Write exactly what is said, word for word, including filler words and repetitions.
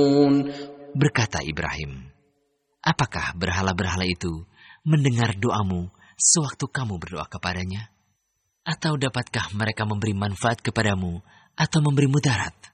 Berkata Ibrahim, apakah berhala-berhala itu mendengar doamu sewaktu kamu berdoa kepadanya? Atau dapatkah mereka memberi manfaat kepadamu atau memberi mudarat?